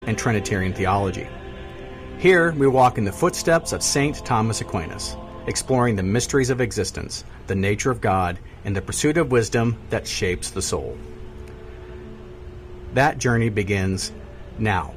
and Trinitarian theology. Here, we walk in the footsteps of St. Thomas Aquinas, exploring the mysteries of existence, the nature of God, and the pursuit of wisdom that shapes the soul. That journey begins now.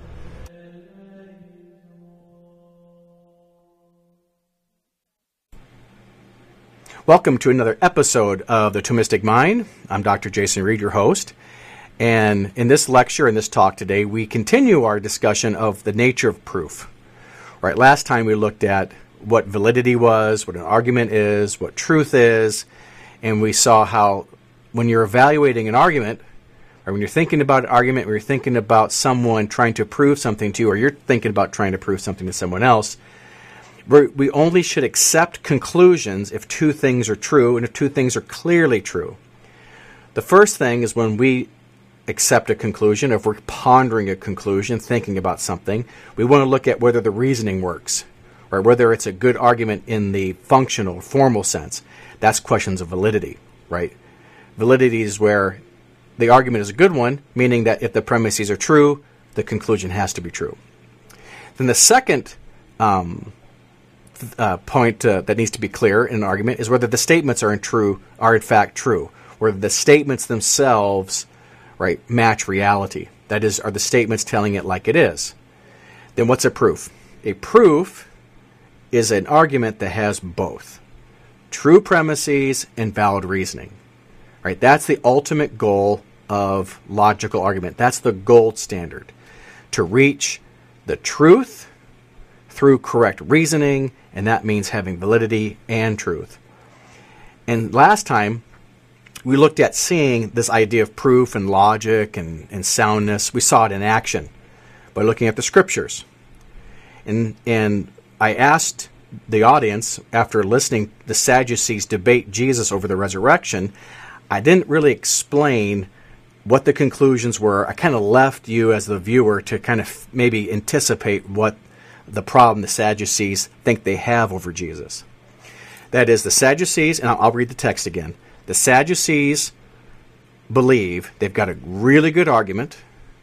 Welcome to another episode of The Thomistic Mind. I'm Dr. Jason Reed, your host. And in this lecture, in this talk today, we continue our discussion of the nature of proof. Right, last time we looked at what validity was, what an argument is, what truth is, and we saw how when you're evaluating an argument, or when you're thinking about an argument, when you're thinking about someone trying to prove something to you, or you're thinking about trying to prove something to someone else, we only should accept conclusions if two things are true and if two things are clearly true. The first thing is when we accept a conclusion, if we're pondering a conclusion, thinking about something, we want to look at whether the reasoning works, or whether it's a good argument in the functional, formal sense. That's questions of validity, right? Validity is where the argument is a good one, meaning that if the premises are true, the conclusion has to be true. Then the second point that needs to be clear in an argument is whether the statements are in fact true, whether the statements themselves, right, match reality. That is, are the statements telling it like it is? Then what's a proof? A proof is an argument that has both true premises and valid reasoning. Right? That's the ultimate goal of logical argument. That's the gold standard. To reach the truth through correct reasoning, and that means having validity and truth. And last time, we looked at seeing this idea of proof and logic and soundness. We saw it in action by looking at the scriptures. And I asked the audience, after listening the Sadducees debate Jesus over the resurrection, I didn't really explain what the conclusions were. I kind of left you as the viewer to kind of maybe anticipate what the problem the Sadducees think they have over Jesus. That is, the Sadducees, and I'll read the text again. The Sadducees believe they've got a really good argument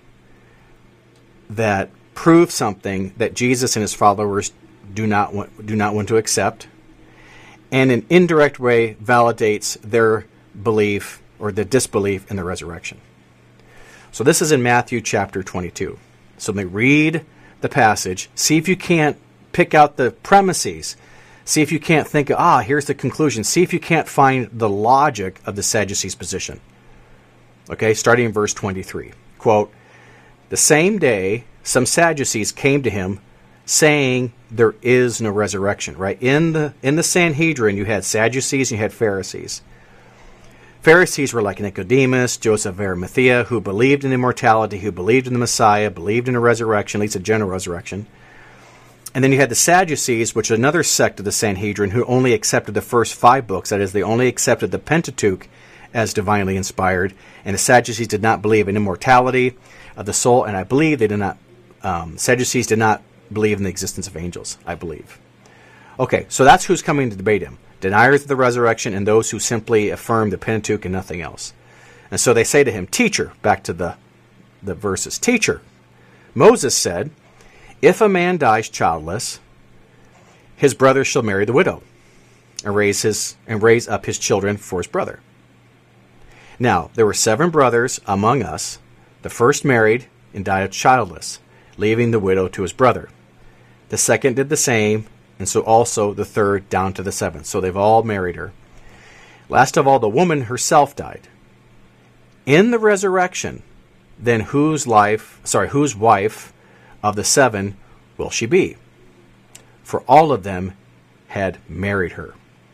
that proves something that Jesus and his followers do not want to accept, and in an indirect way validates their belief or the disbelief in the resurrection. So this is in Matthew chapter 22. So let me read the passage. See if you can't pick out the premises. See if you can't think, here's the conclusion. See if you can't find the logic of the Sadducees' position. Okay, starting in verse 23. Quote, "The same day some Sadducees came to him, saying there is no resurrection." Right? In the Sanhedrin, you had Sadducees and you had Pharisees. Pharisees were like Nicodemus, Joseph of Arimathea, who believed in immortality, who believed in the Messiah, believed in a resurrection, at least a general resurrection. And then you had the Sadducees, which is another sect of the Sanhedrin, who only accepted the first 5 books. That is, they only accepted the Pentateuch as divinely inspired. And the Sadducees did not believe in immortality of the soul. And I believe they did not. Sadducees did not believe in the existence of angels, I believe. Okay, so that's who's coming to debate him. Deniers of the resurrection and those who simply affirm the Pentateuch and nothing else. And so they say to him, "Teacher," back to the verses, "Teacher, Moses said, if a man dies childless, his brother shall marry the widow and raise up his children for his brother. Now, there were 7 brothers among us. The first married and died childless, leaving the widow to his brother. The second did the same, and so also the third down to the 7th. So they've all married her. Last of all, the woman herself died. In the resurrection, then whose wife of the 7 will she be? For all of them had married her."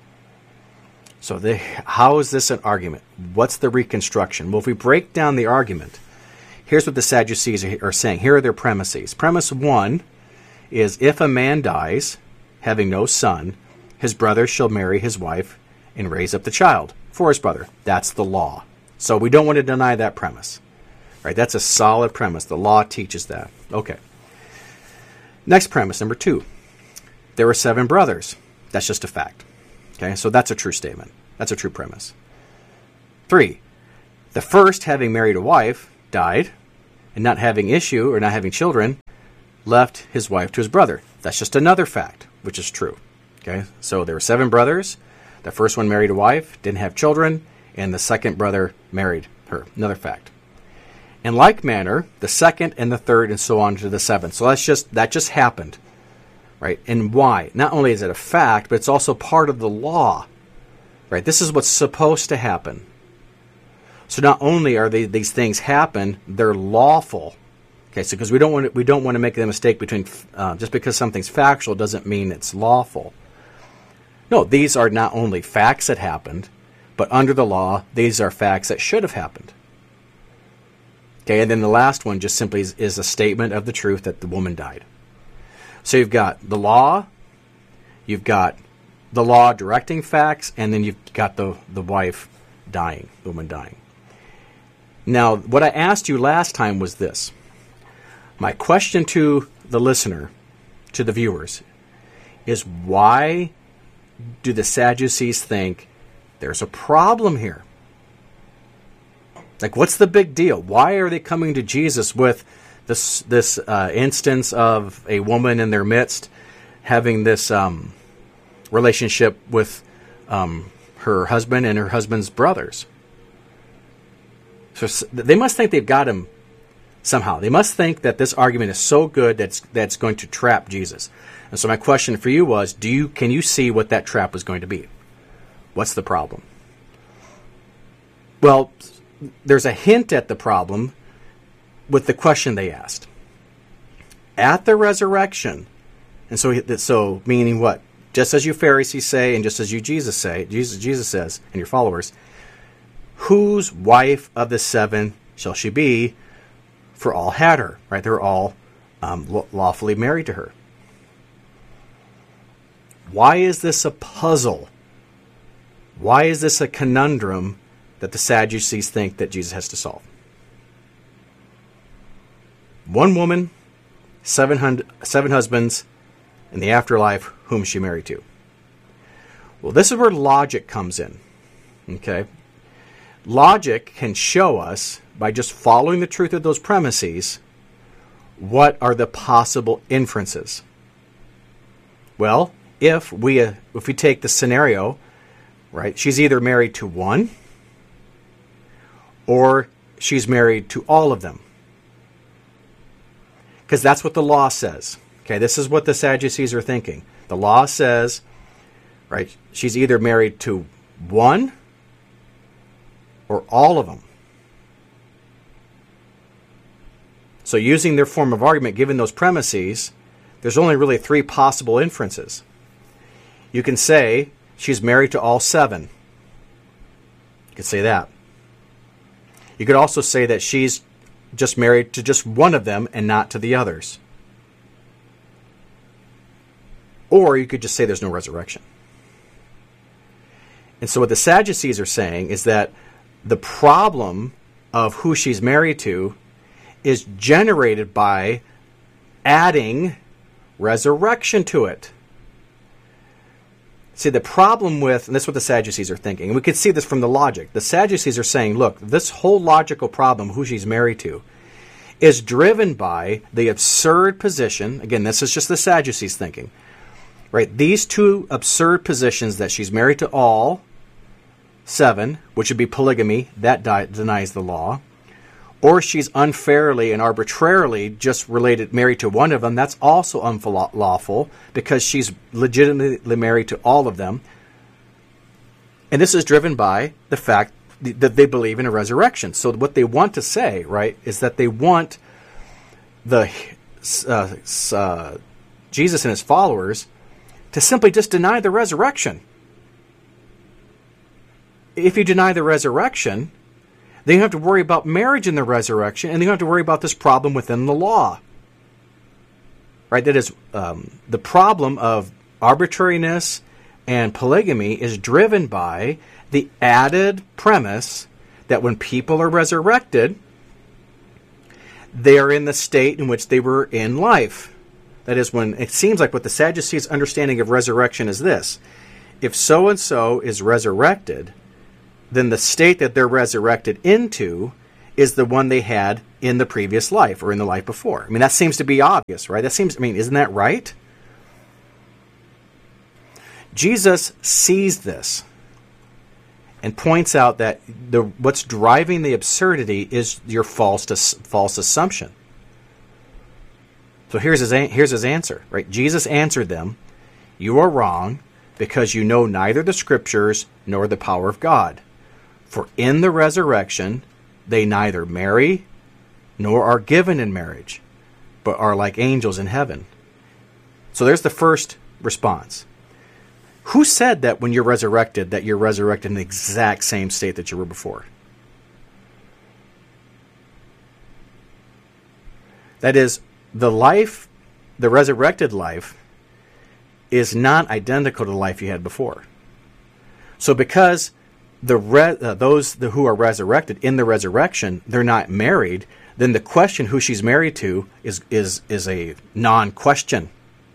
So how is this an argument? What's the reconstruction? Well, if we break down the argument, here's what the Sadducees are saying. Here are their premises. Premise 1 is, if a man dies, having no son, his brother shall marry his wife and raise up the child for his brother. That's the law. So we don't want to deny that premise. Right? That's a solid premise. The law teaches that. Okay. Next premise, number 2. There were 7 brothers. That's just a fact. Okay, so that's a true statement. That's a true premise. 3. The first, having married a wife, died, and not having issue or not having children, left his wife to his brother. That's just another fact, which is true. Okay, so there were 7 brothers. The first one married a wife, didn't have children, and the second brother married her. Another fact. In like manner, the second and the third, and so on to the 7th. So that just happened, right? And why? Not only is it a fact, but it's also part of the law, right? This is what's supposed to happen. So not only are these things happen, they're lawful. Okay, so because we don't want to make the mistake between just because something's factual doesn't mean it's lawful. No, these are not only facts that happened, but under the law, these are facts that should have happened. Okay, and then the last one just simply is a statement of the truth that the woman died. So you've got the law, you've got the law directing facts, and then you've got the wife dying, the woman dying. Now, what I asked you last time was this. My question to the listener, to the viewers, is why do the Sadducees think there's a problem here? Like, what's the big deal? Why are they coming to Jesus with this instance of a woman in their midst having this relationship with her husband and her husband's brothers? So they must think they've got him somehow. They must think that this argument is so good that's going to trap Jesus. And so my question for you was, can you see what that trap was going to be? What's the problem? Well, there's a hint at the problem with the question they asked. At the resurrection, and so meaning what? Just as you Pharisees say, and just as you Jesus says, and your followers, whose wife of the 7 shall she be? For all had her, right? They're all lawfully married to her. Why is this a puzzle? Why is this a conundrum that the Sadducees think that Jesus has to solve? One woman, 7 husbands, in the afterlife, whom she married to. Well, this is where logic comes in. Okay? Logic can show us, by just following the truth of those premises, what are the possible inferences. Well, if we take the scenario, right, she's either married to one, or she's married to all of them. Because that's what the law says. Okay, this is what the Sadducees are thinking. The law says, right, she's either married to one or all of them. So using their form of argument, given those premises, there's only really 3 possible inferences. You can say she's married to all 7. You could say that. You could also say that she's just married to just one of them and not to the others. Or you could just say there's no resurrection. And so what the Sadducees are saying is that the problem of who she's married to is generated by adding resurrection to it. See, the problem with, and that's what the Sadducees are thinking, and we could see this from the logic. The Sadducees are saying, look, this whole logical problem, who she's married to, is driven by the absurd position, again, this is just the Sadducees thinking, right? These 2 absurd positions that she's married to all 7, which would be polygamy, that denies the law, or she's unfairly and arbitrarily just married to one of them, that's also unlawful because she's legitimately married to all of them. And this is driven by the fact that they believe in a resurrection. So what they want to say, right, is that they want Jesus and his followers to simply just deny the resurrection. If you deny the resurrection, then you don't have to worry about marriage in the resurrection, and you don't have to worry about this problem within the law. Right? That is, the problem of arbitrariness and polygamy is driven by the added premise that when people are resurrected, they are in the state in which they were in life. That is, when it seems like what the Sadducees' understanding of resurrection is this. If so-and-so is resurrected, then the state that they're resurrected into is the one they had in the previous life or in the life before. I mean, that seems to be obvious, right? Isn't that right? Jesus sees this and points out that what's driving the absurdity is your false assumption. So here's his answer, right? Jesus answered them, "You are wrong, because you know neither the Scriptures nor the power of God. For in the resurrection they neither marry nor are given in marriage, but are like angels in heaven." So there's the first response. Who said that when you're resurrected, that you're resurrected in the exact same state that you were before? That is, the resurrected life is not identical to the life you had before. So because those who are resurrected in the resurrection, they're not married, then the question who she's married to is a non-question.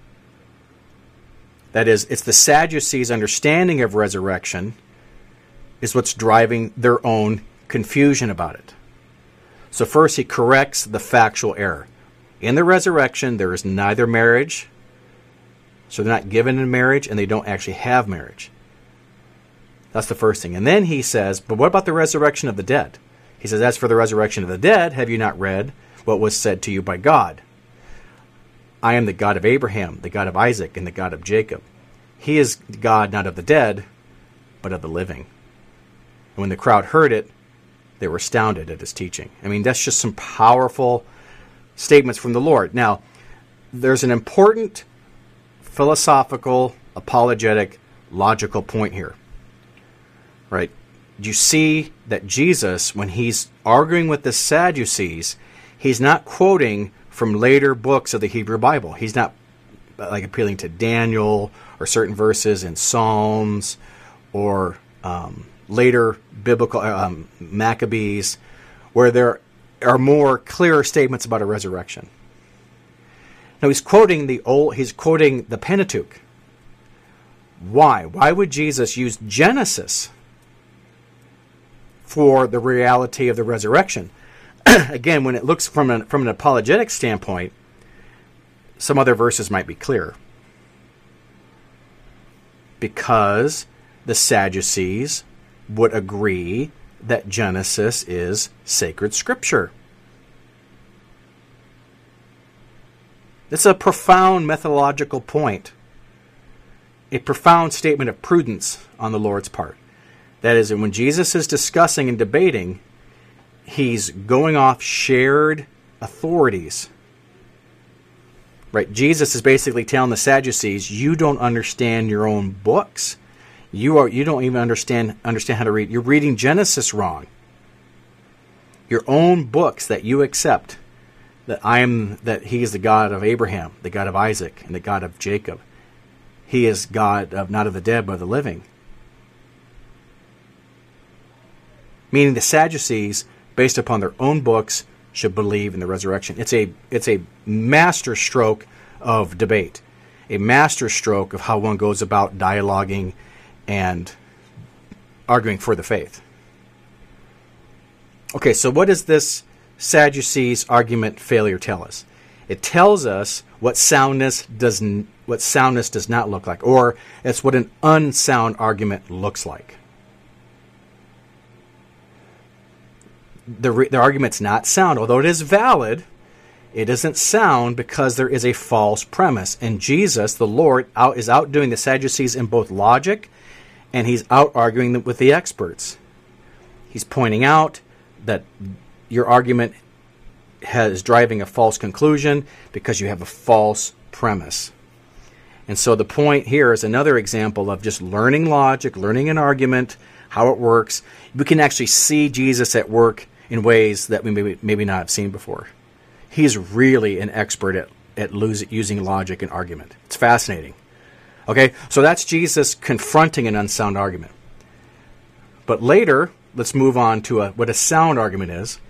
That is, it's the Sadducees' understanding of resurrection is what's driving their own confusion about it. So first he corrects the factual error. In the resurrection, there is neither marriage, so they're not given in marriage, and they don't actually have marriage. That's the first thing. And then he says, but what about the resurrection of the dead? He says, as for the resurrection of the dead, have you not read what was said to you by God? I am the God of Abraham, the God of Isaac, and the God of Jacob. He is God not of the dead, but of the living. And when the crowd heard it, they were astounded at his teaching. I mean, that's just some powerful statements from the Lord. Now, there's an important philosophical, apologetic, logical point here. Right? You see that Jesus, when he's arguing with the Sadducees, he's not quoting from later books of the Hebrew Bible. He's not like appealing to Daniel or certain verses in Psalms or later biblical Maccabees, where there are more clearer statements about a resurrection. Now he's quoting the Pentateuch. Why? Why would Jesus use Genesis for the reality of the resurrection? Again, when it looks from an apologetic standpoint, some other verses might be clearer. Because the Sadducees would agree that Genesis is sacred scripture. It's a profound methodological point, a profound statement of prudence on the Lord's part. That is, when Jesus is discussing and debating, he's going off shared authorities. Right? Jesus is basically telling the Sadducees, you don't understand your own books. You don't even understand how to read. You're reading Genesis wrong. Your own books that you accept, that he is the God of Abraham, the God of Isaac, and the God of Jacob. He is God of not of the dead, but of the living. Meaning the Sadducees, based upon their own books, should believe in the resurrection. It's a master stroke of debate, a master stroke of how one goes about dialoguing and arguing for the faith. Okay, so what does this Sadducees argument failure tell us? It tells us what soundness does not look like, or it's what an unsound argument looks like. The argument's not sound, although it is valid. It isn't sound because there is a false premise. And Jesus, the Lord, is outdoing the Sadducees in both logic, and he's out-arguing them with the experts. He's pointing out that your argument is driving a false conclusion because you have a false premise. And so the point here is another example of just learning logic, learning an argument, how it works. We can actually see Jesus at work in ways that we maybe not have seen before. He's really an expert at using logic and argument. It's fascinating. Okay, so that's Jesus confronting an unsound argument. But later, let's move on to what a sound argument is.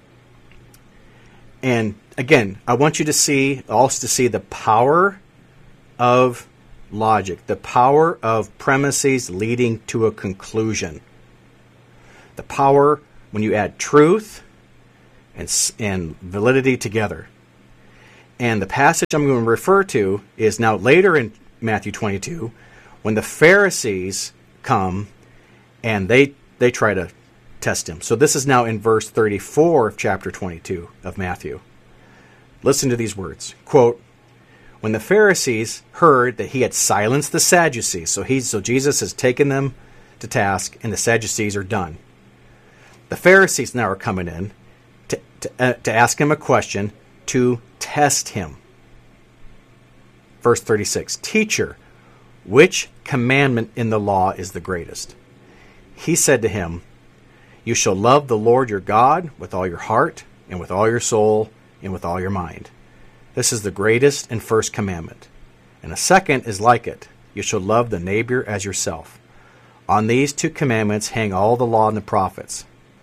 And again, I want you to see the power of logic, the power of premises leading to a conclusion. The power when you add truth and validity together. And the passage I'm going to refer to is now later in Matthew 22, when the Pharisees come and they try to test him. So this is now in verse 34 of chapter 22 of Matthew. Listen to these words. Quote, when the Pharisees heard that he had silenced the Sadducees, so Jesus has taken them to task, and the Sadducees are done. The Pharisees now are coming in to ask him a question to test him. Verse 36, Teacher, which commandment in the law is the greatest? He said to him, You shall love the Lord your God with all your heart, and with all your soul, and with all your mind. This is the greatest and first commandment. And the second is like it. You shall love the neighbor as yourself. On these two commandments hang all the law and the prophets.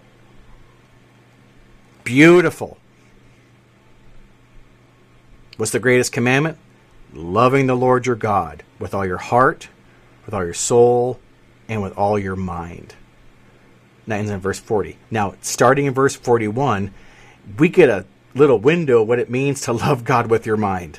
Beautiful. What's the greatest commandment? Loving the Lord your God with all your heart, with all your soul, and with all your mind. That ends in verse 40. Now, starting in verse 41, we get a little window of what it means to love God with your mind.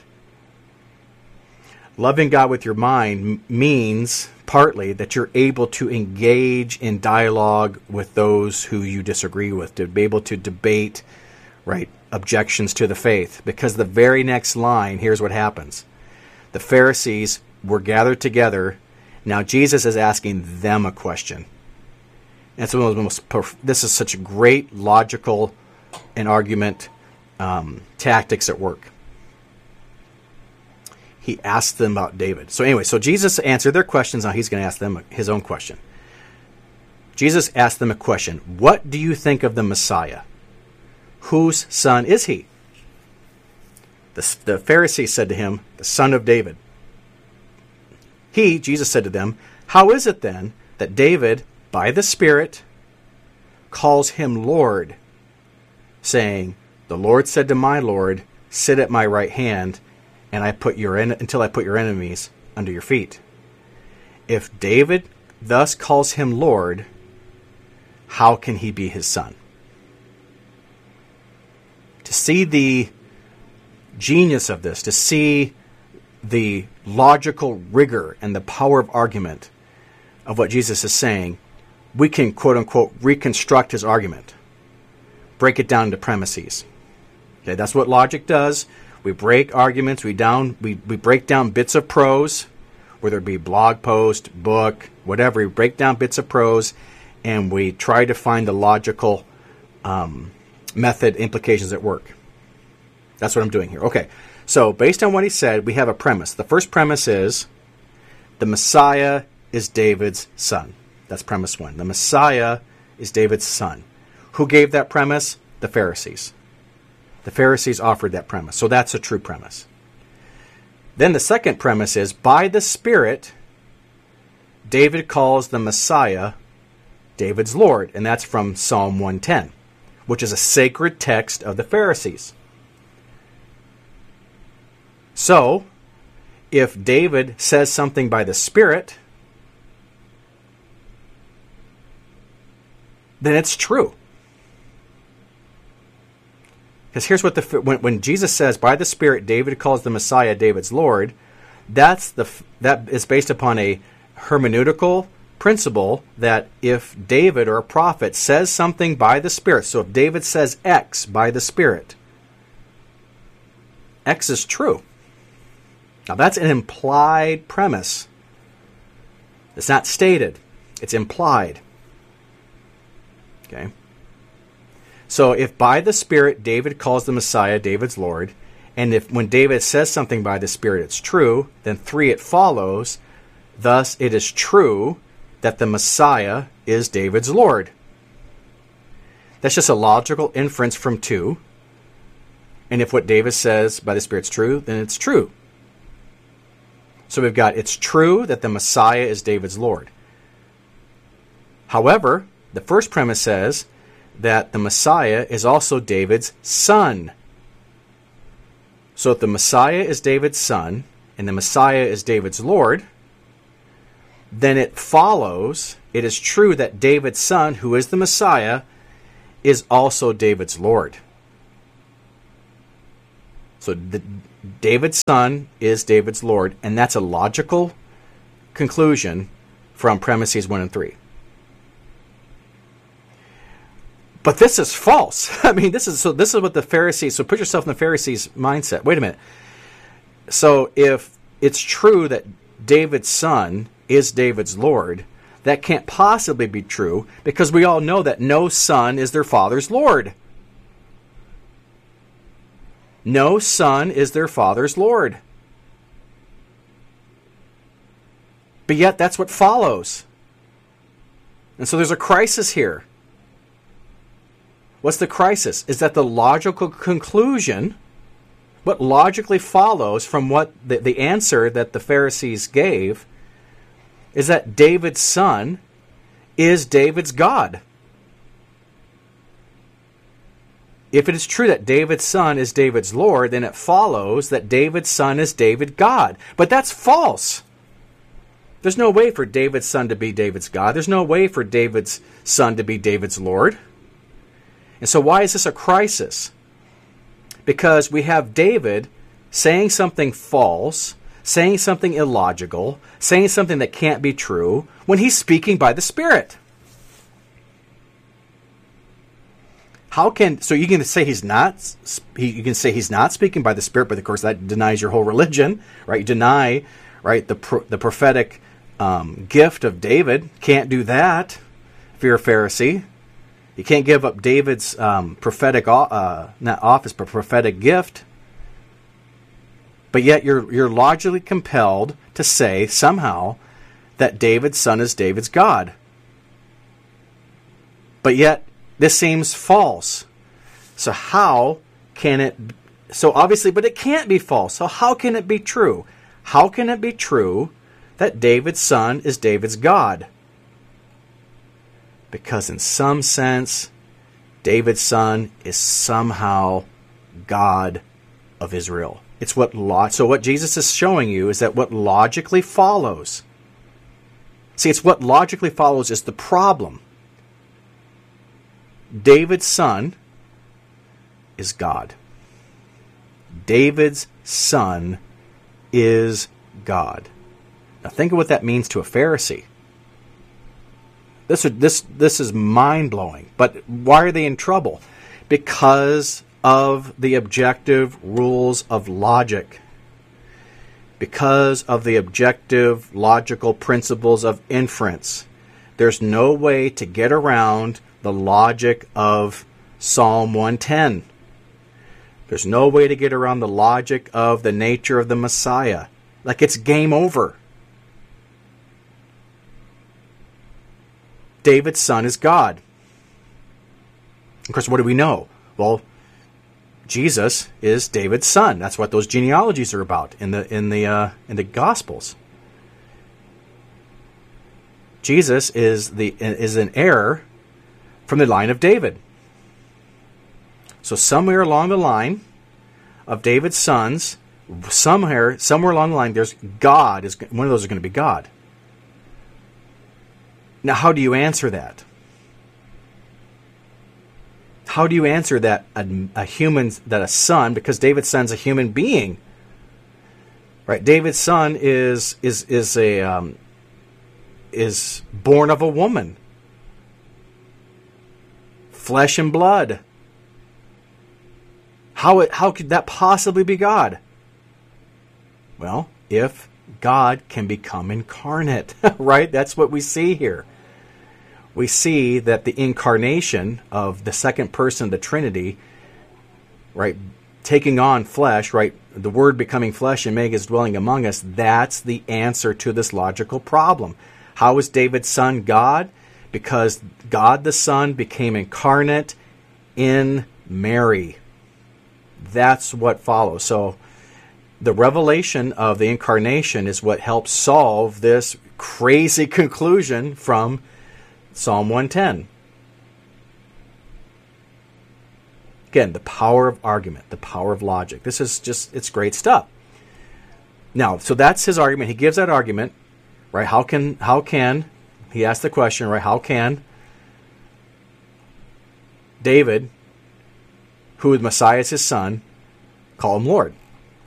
Loving God with your mind means partly that you're able to engage in dialogue with those who you disagree with, to be able to debate, right, objections to the faith. Because the very next line, here's what happens. The Pharisees were gathered together. Now Jesus is asking them a question. And it's one of the this is such a great logical and argument tactics at work. He asked them about David. So anyway, so Jesus answered their questions. Now he's going to ask them his own question. Jesus asked them a question. What do you think of the Messiah? Whose son is he? The Pharisees said to him, the son of David. Jesus said to them, how is it then that David, by the Spirit, calls him Lord, saying, the Lord said to my Lord, sit at my right hand, and until I put your enemies under your feet. If David thus calls him Lord, how can he be his son? To see the genius of this, to see the logical rigor and the power of argument of what Jesus is saying, we can, quote-unquote, reconstruct his argument. Break it down into premises. Okay, that's what logic does. We break arguments. We break down bits of prose, whether it be blog post, book, whatever. We break down bits of prose, and we try to find the logical method implications at work. That's what I'm doing here. Okay, so based on what he said, we have a premise. The first premise is the Messiah is David's son. That's premise one. The Messiah is David's son. Who gave that premise? The Pharisees. The Pharisees offered that premise. So that's a true premise. Then the second premise is, by the Spirit, David calls the Messiah David's Lord. And that's from Psalm 110, which is a sacred text of the Pharisees. So, if David says something by the Spirit, then it's true. Because here's what when Jesus says, by the Spirit, David calls the Messiah David's Lord, that is based upon a hermeneutical principle that if David or a prophet says something by the Spirit, so if David says X by the Spirit, X is true. Now that's an implied premise. It's not stated. It's implied. Okay? So if by the Spirit David calls the Messiah David's Lord, and if when David says something by the Spirit it's true, then 3, it follows, thus it is true that the Messiah is David's Lord. That's just a logical inference from 2. And if what David says by the Spirit's true, then it's true. So we've got, it's true that the Messiah is David's Lord. However, the first premise says that the Messiah is also David's son. So if the Messiah is David's son, and the Messiah is David's Lord, then it follows, it is true that David's son, who is the Messiah, is also David's Lord. So David's son is David's Lord, and that's a logical conclusion from premises 1 and 3. But this is false. I mean, this is what the Pharisees, so put yourself in the Pharisees' mindset. Wait a minute. So if it's true that David's son is David's Lord, that can't possibly be true, because we all know that no son is their father's Lord. No son is their father's Lord. But yet that's what follows. And so there's a crisis here. What's the crisis? Is that the logical conclusion, what logically follows from what the answer that the Pharisees gave, is that David's son is David's God. If it is true that David's son is David's Lord, then it follows that David's son is David's God. But that's false. There's no way for David's son to be David's God. There's no way for David's son to be David's Lord. And so why is this a crisis? Because we have David saying something false, saying something illogical, saying something that can't be true, when he's speaking by the Spirit. So you can say he's not. You can say he's not speaking by the Spirit, but of course that denies your whole religion, right? You deny, right, the prophetic gift of David. Can't do that if you're a Pharisee. You can't give up David's prophetic not office, but prophetic gift. But yet you're logically compelled to say somehow that David's son is David's God. But yet this seems false. So how can it... So obviously, but it can't be false. So how can it be true? How can it be true that David's son is David's God? Because in some sense, David's son is somehow God of Israel. It's so what Jesus is showing you is that what logically follows. See, it's what logically follows is the problem. David's son is God. David's son is God. Now think of what that means to a Pharisee. This is mind-blowing. But why are they in trouble? Because of the objective rules of logic. Because of the objective logical principles of inference. There's no way to get around the logic of Psalm 110. There's no way to get around the logic of the nature of the Messiah. Like it's game over. David's son is God. Of course, what do we know? Well, Jesus is David's son. That's what those genealogies are about in the Gospels. Jesus is an heir from the line of David. So somewhere along the line of David's sons, somewhere along the line, there's God. One of those is going to be God. Now, how do you answer that? How do you answer that a son, because David's son's a human being, right? David's son is born of a woman, flesh and blood. How could that possibly be God? Well, if God can become incarnate, right? That's what we see here. We see that the incarnation of the second person of the Trinity, right, taking on flesh, right, the Word becoming flesh and making His dwelling among us, that's the answer to this logical problem. How is David's son God? Because God the Son became incarnate in Mary. That's what follows. So the revelation of the incarnation is what helps solve this crazy conclusion from Psalm 110. Again, the power of argument, the power of logic. This is it's great stuff. Now, so that's his argument. He gives that argument, right? How can, he asked the question, right? How can David, who the Messiah is his son, call him Lord.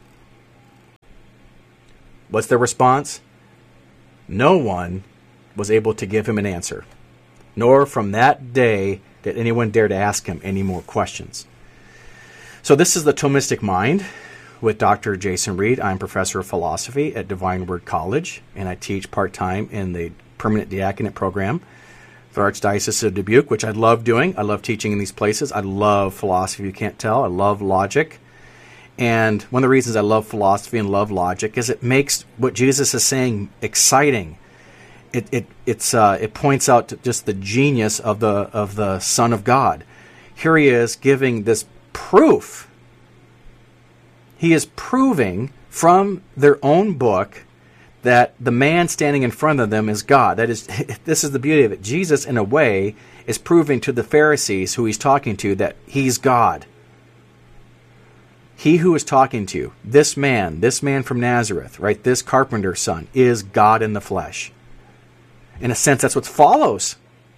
What's their response? No one was able to give him an answer, nor from that day did anyone dare to ask him any more questions. So this is the Thomistic Mind with Dr. Jason Reed. I'm professor of philosophy at Divine Word College, and I teach part-time in the Permanent Diaconate program for Archdiocese of Dubuque, which I love doing. I love teaching in these places. I love philosophy, you can't tell. I love logic. And one of the reasons I love philosophy and love logic is it makes what Jesus is saying exciting. It points out to just the genius of the Son of God. Here he is giving this proof. He is proving from their own book that the man standing in front of them is God. That is, this is the beauty of it. Jesus, in a way, is proving to the Pharisees who he's talking to that he's God. He who is talking to you, this man from Nazareth, right, this carpenter's son, is God in the flesh. In a sense, that's what follows.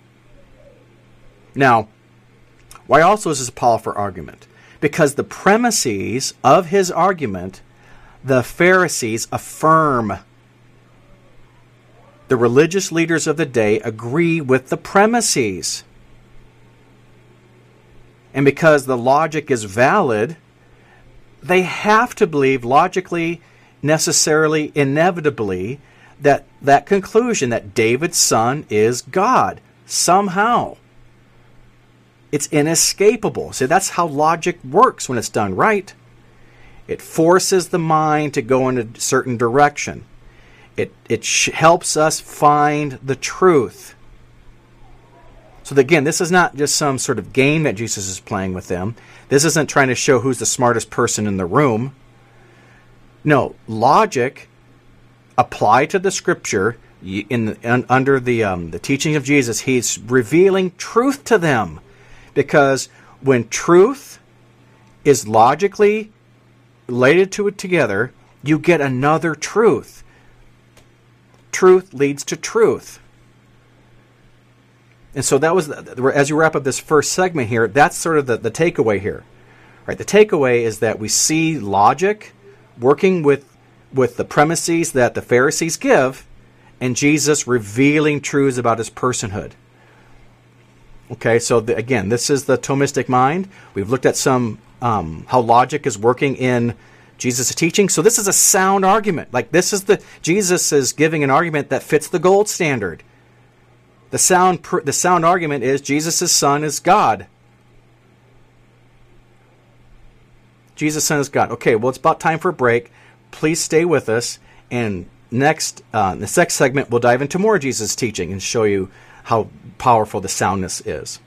Now, why also is this a powerful argument? Because the premises of his argument, the Pharisees affirm. The religious leaders of the day agree with the premises. And because the logic is valid, they have to believe logically, necessarily, inevitably, that conclusion that David's son is God. Somehow. It's inescapable. See, that's how logic works when it's done right. It forces the mind to go in a certain direction. It helps us find the truth. So again, this is not just some sort of game that Jesus is playing with them. This isn't trying to show who's the smartest person in the room. No, logic applied to the Scripture under the teaching of Jesus. He's revealing truth to them. Because when truth is logically related to it together, you get another truth. Truth leads to truth. And so that was, as you wrap up this first segment here, that's sort of the takeaway here. Right? The takeaway is that we see logic working with the premises that the Pharisees give, and Jesus revealing truths about his personhood. Okay, so again, this is the Thomistic mind. We've looked at some how logic is working in Jesus' teaching. So this is a sound argument. Like Jesus is giving an argument that fits the gold standard. The sound argument is Jesus' son is God. Jesus' son is God. Okay, well, it's about time for a break. Please stay with us. And the next segment, we'll dive into more of Jesus' teaching and show you how powerful the soundness is.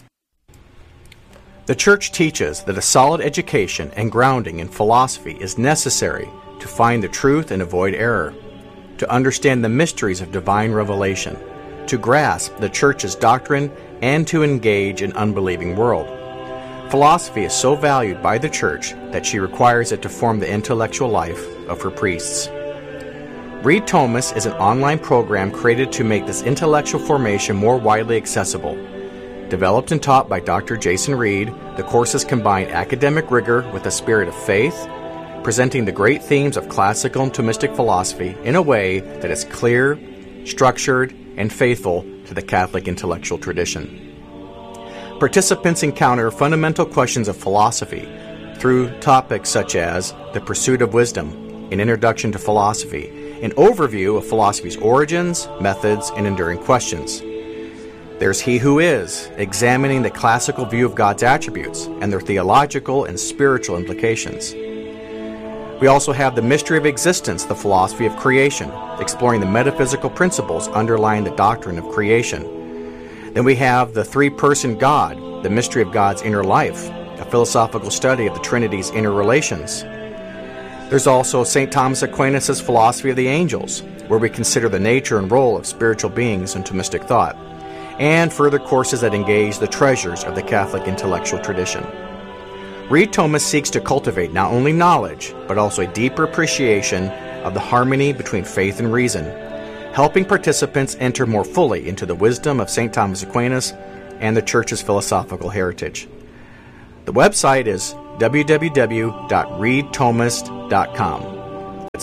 The Church teaches that a solid education and grounding in philosophy is necessary to find the truth and avoid error, to understand the mysteries of divine revelation, to grasp the Church's doctrine, and to engage an unbelieving world. Philosophy is so valued by the Church that she requires it to form the intellectual life of her priests. Read Thomas is an online program created to make this intellectual formation more widely accessible. Developed and taught by Dr. Jason Reed, the courses combine academic rigor with a spirit of faith, presenting the great themes of classical and Thomistic philosophy in a way that is clear, structured, and faithful to the Catholic intellectual tradition. Participants encounter fundamental questions of philosophy through topics such as the pursuit of wisdom, an introduction to philosophy, an overview of philosophy's origins, methods, and enduring questions. There's He Who Is, examining the classical view of God's attributes and their theological and spiritual implications. We also have the Mystery of Existence, the philosophy of creation, exploring the metaphysical principles underlying the doctrine of creation. Then we have the Three-Person God, the mystery of God's inner life, a philosophical study of the Trinity's inner relations. There's also St. Thomas Aquinas' Philosophy of the Angels, where we consider the nature and role of spiritual beings in Thomistic thought, and further courses that engage the treasures of the Catholic intellectual tradition. Read Thomas seeks to cultivate not only knowledge, but also a deeper appreciation of the harmony between faith and reason, helping participants enter more fully into the wisdom of St. Thomas Aquinas and the Church's philosophical heritage. The website is www.readthomist.com. That's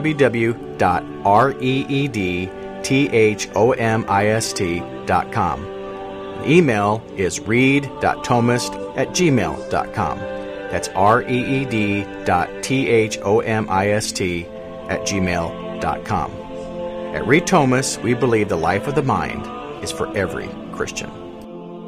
www.readthomist.com. Email is read.thomist@gmail.com. That's reed.thomist@gmail.com. At Read Thomas, we believe the life of the mind is for every Christian.